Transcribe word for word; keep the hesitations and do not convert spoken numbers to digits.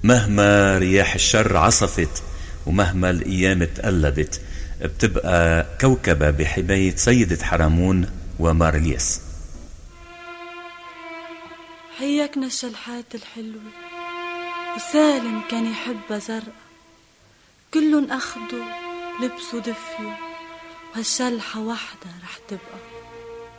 مهما رياح الشر عصفت ومهما الأيام تقلبت بتبقى كوكبة بحماية سيدة حرمون ومار الياس. حياكنا الشلحات الحلوة، وسالم كان يحبها زرقاء، كلن أخدوا لبسوا دفيوا، وهالشلحة وحدة رح تبقى.